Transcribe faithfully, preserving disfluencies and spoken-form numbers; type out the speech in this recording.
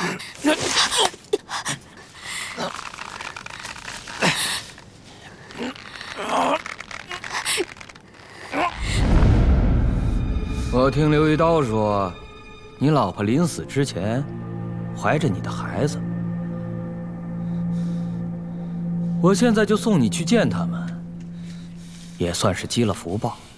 我听刘一刀说，你老婆临死之前怀着你的孩子。我现在就送你去见他们，也算是积了福报。